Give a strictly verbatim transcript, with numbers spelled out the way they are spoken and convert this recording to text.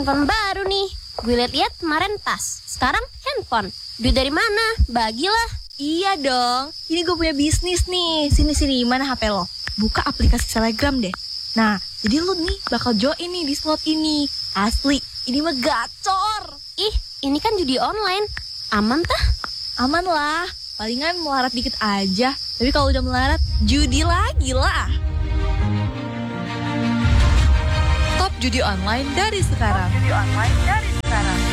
Handphone baru nih. Gue liat-liat kemarin tas. Sekarang handphone. Duit dari mana? Bagilah. Iya dong. Ini gue punya bisnis nih. Sini-sini, mana H P lo? Buka aplikasi Telegram deh. Nah, jadi lo nih bakal join nih di slot ini. Asli, ini mah gacor. Ih, ini kan judi online. Aman tah? Aman lah. Palingan melarat dikit aja. Tapi kalau udah melarat, judi lagi lah. Top judi online dari sekarang. Top judi online dari sekarang.